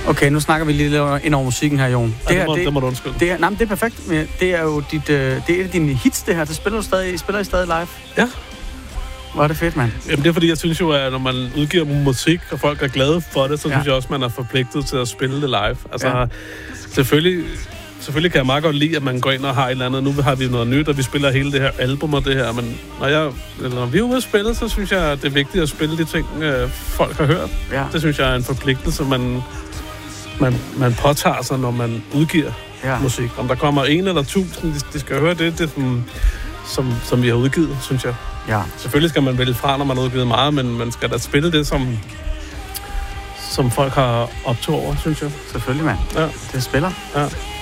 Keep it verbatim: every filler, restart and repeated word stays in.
Okay, nu snakker vi lidt ind over musikken her, Jon. Det, ja, det, må, det, det må du undskylde. Det er, nej, men det er perfekt. Det er jo dit, det er et af dine hits, det her. Det spiller du stadig, spiller I stadig live? Ja. Hvor er det fedt, mand. Jamen, det er fordi, jeg synes jo, at når man udgiver musik, og folk er glade for det, så ja. synes jeg også, man er forpligtet til at spille det live. Altså, ja. selvfølgelig... Selvfølgelig kan jeg meget godt lide, at man går ind og har et eller andet. Nu har vi noget nyt, og vi spiller hele det her album og det her. Men når, jeg, eller når vi er ude at spille, så synes jeg, at det er vigtigt at spille de ting, øh, folk har hørt. Ja. Det synes jeg er en forpligtelse, man, man, man påtager sig, når man udgiver ja. musik. Om der kommer en eller tusind, de, de skal høre det, det som, som, som vi har udgivet, synes jeg. Ja. Selvfølgelig skal man vælge fra, når man har udgivet meget, men man skal da spille det, som... som folk har optog over, synes jeg. Selvfølgelig, mand. Ja. Det spiller. Ja.